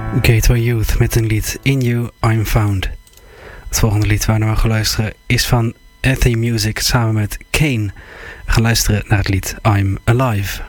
Gateway Youth met een lied In You I'm Found. Het volgende lied waar we naar gaan luisteren is van Ethy Music samen met Kane. We gaan luisteren naar het lied I'm Alive.